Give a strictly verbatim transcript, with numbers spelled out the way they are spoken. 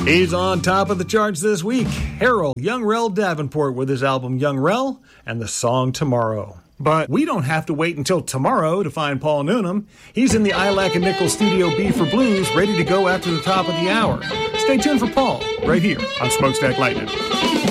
He's on top of the charts this week. Harold Young Rel Davenport with his album Young Rel and the song Tomorrow. But we don't have to wait until tomorrow to find Paul Noonan. He's in the I Lack a Nickel Studio B for Blues, ready to go after the top of the hour. Stay tuned for Paul, right here on Smokestack Lightning.